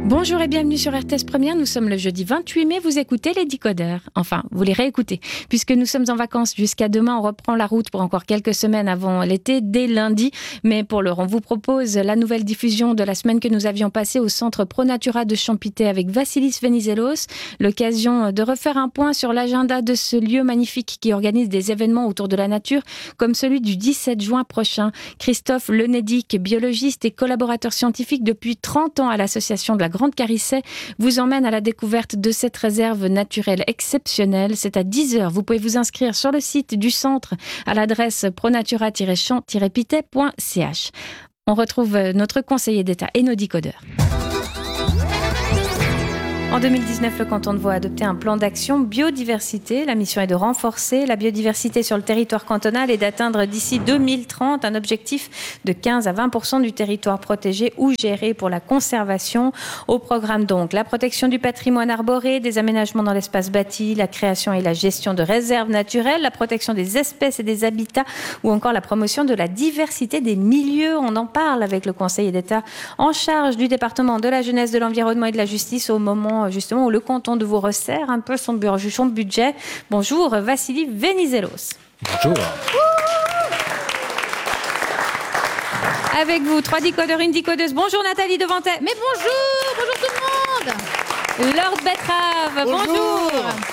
Bonjour et bienvenue sur RTS Première, nous sommes le jeudi 28 mai, vous écoutez les Décodeurs. Enfin, vous les réécoutez. Puisque nous sommes en vacances jusqu'à demain, on reprend la route pour encore quelques semaines avant l'été, dès lundi. Mais pour l'heure, on vous propose la nouvelle diffusion de la semaine que nous avions passée au Centre ProNatura de Champité avec Vassilis Venizelos. L'occasion de refaire un point sur l'agenda de ce lieu magnifique qui organise des événements autour de la nature, comme celui du 17 juin prochain. Christophe Lenédic, biologiste et collaborateur scientifique depuis 30 ans à l'association de la Grande Carissé, vous emmène à la découverte de cette réserve naturelle exceptionnelle. C'est à 10h. Vous pouvez vous inscrire sur le site du centre à l'adresse pronatura-champ-pité.ch. On retrouve notre conseiller d'État et nos décodeurs. En 2019, le canton de Vaud a adopté un plan d'action biodiversité. La mission est de renforcer la biodiversité sur le territoire cantonal et d'atteindre d'ici 2030 un objectif de 15 à 20% du territoire protégé ou géré pour la conservation. Au programme donc la protection du patrimoine arboré, des aménagements dans l'espace bâti, la création et la gestion de réserves naturelles, la protection des espèces et des habitats ou encore la promotion de la diversité des milieux. On en parle avec le conseiller d'État en charge du département de la jeunesse, de l'environnement et de la justice au moment justement où le canton de Vaud resserre un peu son budget. Bonjour Vassilis Venizelos. Bonjour. Avec vous, 3 décodeurs, une décodeuse. Bonjour Nathalie Devantet. Mais bonjour tout le monde. Lord Betrave, bonjour.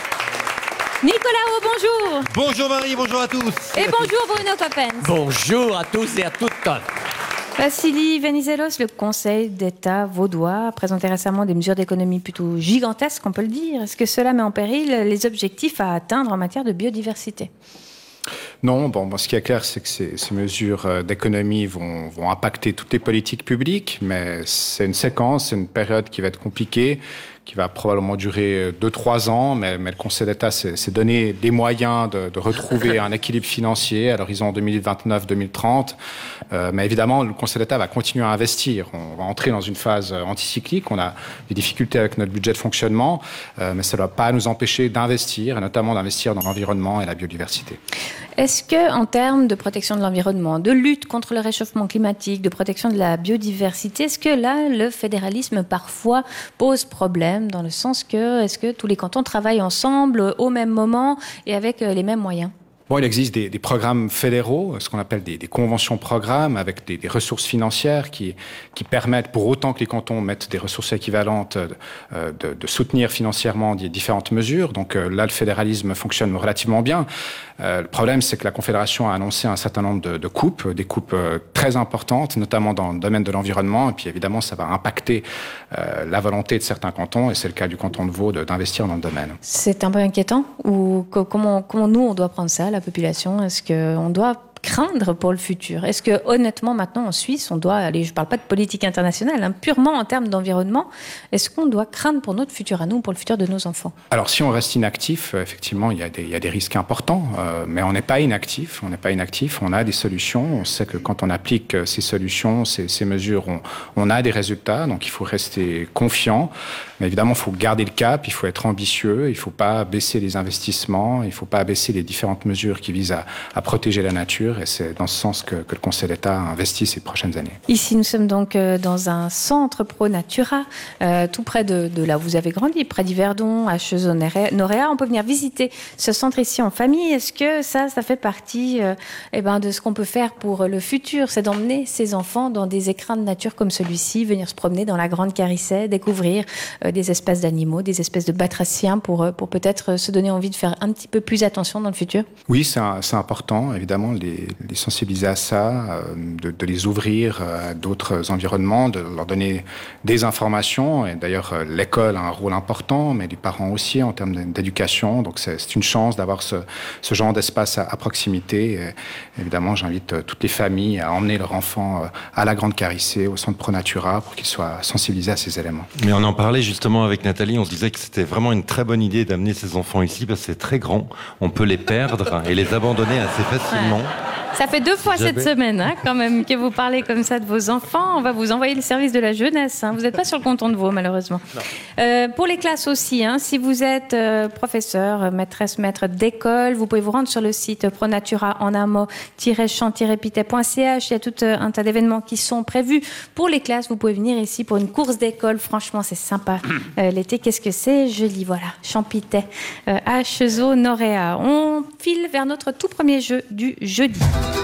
Nicolas O, bonjour. Bonjour Marie, bonjour à tous. Et bonjour Bruno Coppens. Bonjour à tous et à toutes. Vassilis Venizelos, le Conseil d'État vaudois a présenté récemment des mesures d'économie plutôt gigantesques, on peut le dire. Est-ce que cela met en péril les objectifs à atteindre en matière de biodiversité ? Non, ce qui est clair, c'est que ces mesures d'économie vont impacter toutes les politiques publiques, mais c'est une séquence, c'est une période qui va être compliquée, qui va probablement durer 2-3 ans, mais le Conseil d'État s'est donné des moyens de retrouver un équilibre financier à l'horizon 2029-2030. Mais évidemment, le Conseil d'État va continuer à investir. On va entrer dans une phase anticyclique. On a des difficultés avec notre budget de fonctionnement, mais ça ne doit pas nous empêcher d'investir, et notamment d'investir dans l'environnement et la biodiversité. Est-ce que, en termes de protection de l'environnement, de lutte contre le réchauffement climatique, de protection de la biodiversité, est-ce que là, le fédéralisme parfois pose problème dans le sens que, est-ce que tous les cantons travaillent ensemble au même moment et avec les mêmes moyens ? Il existe des programmes fédéraux, ce qu'on appelle des conventions programmes, avec des ressources financières qui permettent, pour autant que les cantons mettent des ressources équivalentes, de soutenir financièrement des différentes mesures. Donc là, le fédéralisme fonctionne relativement bien. Le problème, c'est que la Confédération a annoncé un certain nombre de coupes, des coupes très importantes, notamment dans le domaine de l'environnement. Et puis évidemment, ça va impacter la volonté de certains cantons, et c'est le cas du canton de Vaud, d'investir dans le domaine. C'est un peu inquiétant, ou comment nous, on doit prendre ça, la population? Est-ce qu'on doit craindre pour le futur? Est-ce que honnêtement maintenant en Suisse on doit aller, je ne parle pas de politique internationale, purement en termes d'environnement, est-ce qu'on doit craindre pour notre futur à nous, pour le futur de nos enfants? Alors si on reste inactif, effectivement il y a des risques importants, mais on n'est pas inactif, on a des solutions, on sait que quand on applique ces solutions, ces mesures, on a des résultats, donc il faut rester confiant, mais évidemment il faut garder le cap, il faut être ambitieux, il ne faut pas baisser les investissements, il ne faut pas baisser les différentes mesures qui visent à protéger la nature. Et c'est dans ce sens que le Conseil d'État investit ces prochaines années. Ici, nous sommes donc dans un centre ProNatura, tout près de là où vous avez grandi, près d'Yverdon, à Chezon-Noréa. On peut venir visiter ce centre ici en famille. Est-ce que ça fait partie de ce qu'on peut faire pour le futur? C'est d'emmener ses enfants dans des écrins de nature comme celui-ci, venir se promener dans la Grande Carissé, découvrir des espèces d'animaux, des espèces de batraciens pour peut-être se donner envie de faire un petit peu plus attention dans le futur? Oui, c'est important, évidemment, les sensibiliser à ça, de les ouvrir à d'autres environnements, de leur donner des informations. Et d'ailleurs, l'école a un rôle important, mais les parents aussi en termes d'éducation. Donc c'est une chance d'avoir ce genre d'espace à proximité. Et évidemment, j'invite toutes les familles à emmener leurs enfants à la Grande Carissé, au centre ProNatura, pour qu'ils soient sensibilisés à ces éléments. Mais on en parlait justement avec Nathalie, on se disait que c'était vraiment une très bonne idée d'amener ces enfants ici, parce que c'est très grand, on peut les perdre et les abandonner assez facilement. Ça fait 2 fois cette semaine, quand même, que vous parlez comme ça de vos enfants. On va vous envoyer le service de la jeunesse. Vous n'êtes pas sur le canton de Vaud, malheureusement. Pour les classes aussi, si vous êtes professeur, maîtresse, maître d'école, vous pouvez vous rendre sur le site pronatura-en-amo-chant-pitay.ch. Il y a tout un tas d'événements qui sont prévus. Pour les classes, vous pouvez venir ici pour une course d'école. Franchement, c'est sympa. L'été, qu'est-ce que c'est? Joli, voilà. Champitay, à Cheseaux-Noréa. On file vers notre tout premier jeu du jeudi.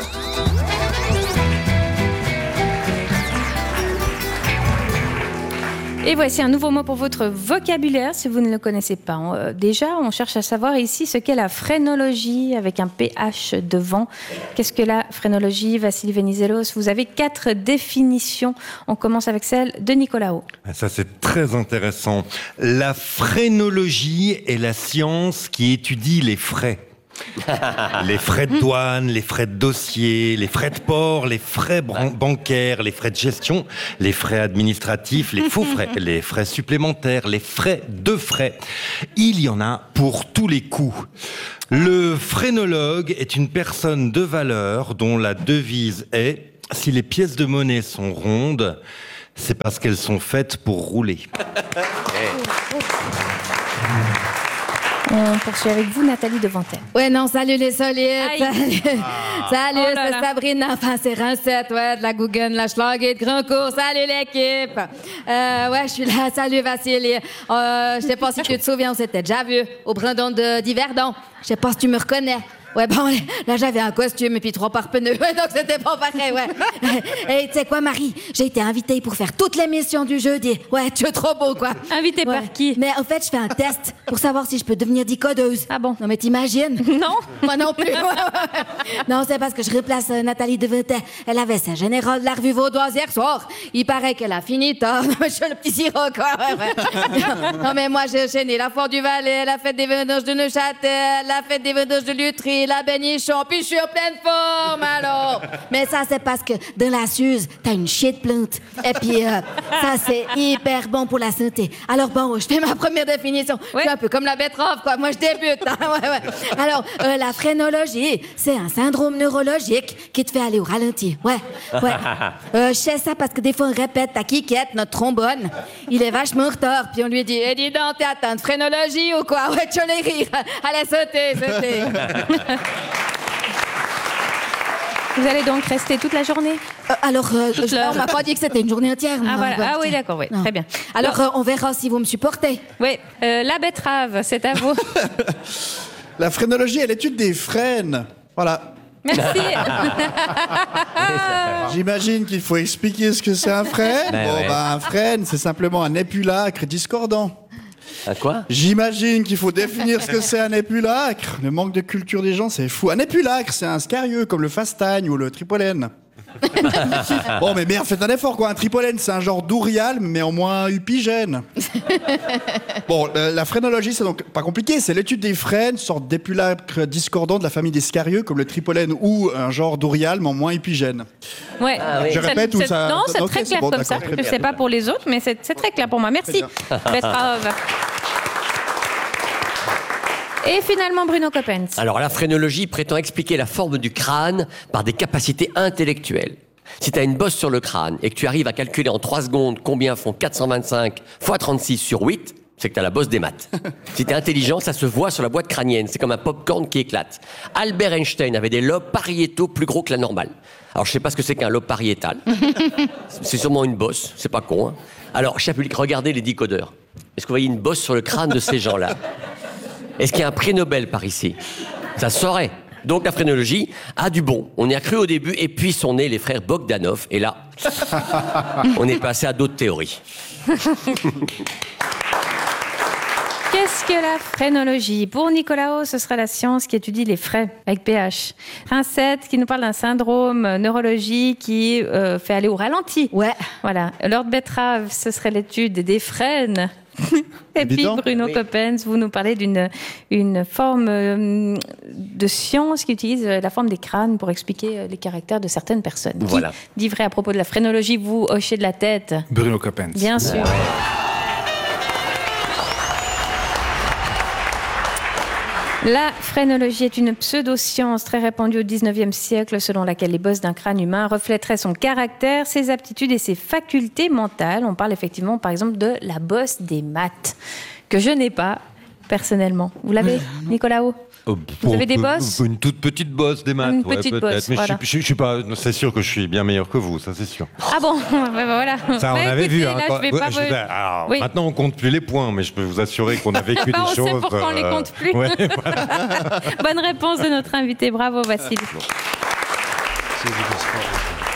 Et voici un nouveau mot pour votre vocabulaire, si vous ne le connaissez pas. Déjà, on cherche à savoir ici ce qu'est la phrénologie, avec un PH devant. Qu'est-ce que la phrénologie, Vassili Venizelos? Vous avez 4 définitions. On commence avec celle de Nicolaos. Ça, c'est très intéressant. La phrénologie est la science qui étudie les frais. Les frais de douane, les frais de dossier, les frais de port, les frais bancaires, les frais de gestion, les frais administratifs, les faux frais, les frais supplémentaires, les frais de frais. Il y en a pour tous les coups. Le phrénologue est une personne de valeur dont la devise est « Si les pièces de monnaie sont rondes, c'est parce qu'elles sont faites pour rouler ». On poursuit avec vous, Nathalie Devantel. Ouais, non, salut les solides. Salut, Oh là c'est là. Sabrina. Enfin, c'est Rincette, de la Guggen, la Schlangue de Grandcourt. Salut l'équipe. Je suis là. Salut Vassili. Je sais pas si tu te souviens, on s'était déjà vu au Brandon d'Yverdon. Je sais pas si tu me reconnais. Ouais, bon, là, j'avais un costume et puis 3 pare-pneus. Ouais, donc c'était pas pareil, ouais. Et tu sais quoi, Marie? J'ai été invitée pour faire toute l'émission du jeudi. Ouais, tu es trop beau, quoi. Invitée par qui? Mais en fait, je fais un test pour savoir si je peux devenir dicodeuse. Ah bon? Non, mais t'imagines? Non. Moi non plus. Non, c'est parce que je replace Nathalie Devantel. Elle avait sa générale de la revue vaudoise hier soir. Il paraît qu'elle a fini tard. Non, mais je suis le petit sirop, quoi. Ouais. Non, mais moi, j'ai enchaîné la Foire du Valais, la fête des vendanges de Neuchâtel, la fête des vendanges de Lutry, la Bénichon, puis je suis en pleine forme, alors. Mais ça, c'est parce que dans la Suze, t'as une chier de plante. Et puis, ça, c'est hyper bon pour la santé. Alors bon, je fais ma première définition. Ouais. Je suis un peu comme la betterave, quoi. Moi, je débute. Ouais. Alors, la phrénologie, c'est un syndrome neurologique qui te fait aller au ralenti. Ouais. Je sais ça parce que des fois, on répète à Kikette, notre trombone. Il est vachement en retard. Puis on lui dit, eh, dis donc, t'es atteint de phrénologie ou quoi? Ouais, tu les rire. Allez, sautez. Vous allez donc rester toute la journée? On m'a pas dit que c'était une journée entière. Ah, non, voilà. ouais, Ah oui, tiens. d'accord, oui. Non. Très bien. Alors, on verra si vous me supportez. Oui, la betterave, c'est à vous. La phrénologie est l'étude des frênes. Voilà. Merci. J'imagine qu'il faut expliquer ce que c'est un frêne. Un frêne, c'est simplement un épulacre discordant. À quoi? J'imagine qu'il faut définir ce que c'est un épulacre. Le manque de culture des gens, c'est fou. Un épulacre, c'est un scarieux comme le fastagne ou le tripolène. Bon, mais merde, faites un effort, quoi. Un tripolène, c'est un genre d'ourial, mais en moins upigène. Bon, la phrénologie, c'est donc pas compliqué. C'est l'étude des frênes, sorte d'épulacre discordant de la famille des scarieux, comme le tripolène ou un genre d'ourial, mais en moins upigène. Ouais. Ah oui. Je répète ou ça... Non, c'est Ok, très clair bon, comme ça. d'accord, très Je bien. sais pas pour les autres, mais c'est très clair pour moi. Merci. Betterave. Et finalement, Bruno Coppens. Alors, la phrénologie prétend expliquer la forme du crâne par des capacités intellectuelles. Si tu as une bosse sur le crâne et que tu arrives à calculer en 3 secondes combien font 425 x 36 sur 8, c'est que tu as la bosse des maths. Si tu es intelligent, ça se voit sur la boîte crânienne. C'est comme un popcorn qui éclate. Albert Einstein avait des lobes pariétaux plus gros que la normale. Alors, je sais pas ce que c'est qu'un lobe pariétal. C'est sûrement une bosse. C'est pas con, hein. Alors, cher public, regardez les décodeurs. Est-ce que vous voyez une bosse sur le crâne de ces gens-là? Est-ce qu'il y a un prix Nobel par ici? Ça se saurait. Donc la phrénologie a du bon. On y a cru au début, et puis sont nés les frères Bogdanov, et là, on est passé à d'autres théories. Qu'est-ce que la phrénologie? Pour Nicolaos, ce sera la science qui étudie les frais, avec PH. Rincette, qui nous parle d'un syndrome neurologique qui fait aller au ralenti. Ouais. Voilà. Lord Betterave, ce serait l'étude des frênes. Et puis Évident. Bruno Coppens, vous nous parlez d'une forme de science qui utilise la forme des crânes pour expliquer les caractères de certaines personnes. Voilà. Qui dit vrai à propos de la phrénologie? Vous hochez de la tête. Bruno Coppens. Bien sûr. La phrénologie est une pseudo-science très répandue au XIXe siècle selon laquelle les bosses d'un crâne humain reflèteraient son caractère, ses aptitudes et ses facultés mentales. On parle effectivement, par exemple, de la bosse des maths, que je n'ai pas personnellement. Vous l'avez, Nicolas O? Vous avez des bosses? Une toute petite bosse des maths. Une petite bosse, mais voilà. je suis pas. C'est sûr que je suis bien meilleur que vous, ça c'est sûr. Ah bon, voilà. Ça, on Bah, avait écoutez, vu. là, je vais pas Alors, Oui. Maintenant, on compte plus les points, mais je peux vous assurer qu'on a vécu des On choses. sait pourquoi on les compte plus. Ouais, voilà. Bonne réponse de notre invité. Bravo, Vassili.